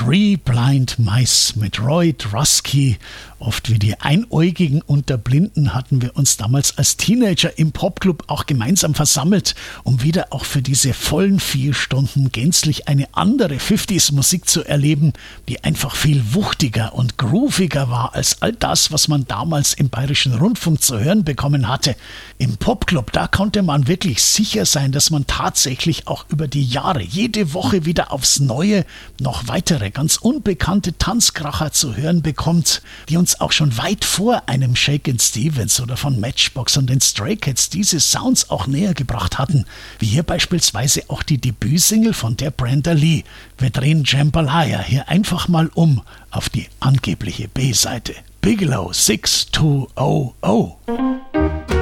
Three Blind Mice mit Roy Drusky. Oft wie die Einäugigen unter Blinden hatten wir uns damals als Teenager im Popclub auch gemeinsam versammelt, um wieder auch für diese vollen 4 Stunden gänzlich eine andere 50s-Musik zu erleben, die einfach viel wuchtiger und grooviger war als all das, was man damals im Bayerischen Rundfunk zu hören bekommen hatte. Im Popclub, da konnte man wirklich sicher sein, dass man tatsächlich auch über die Jahre jede Woche wieder aufs Neue noch weitere, ganz unbekannte Tanzkracher zu hören bekommt, die uns auch schon weit vor einem Shakin' Stevens oder von Matchbox und den Stray Cats diese Sounds auch näher gebracht hatten, wie hier beispielsweise auch die Debütsingle von der Brenda Lee. Wir drehen Jambalaya hier einfach mal um auf die angebliche B-Seite. Bigelow 6200.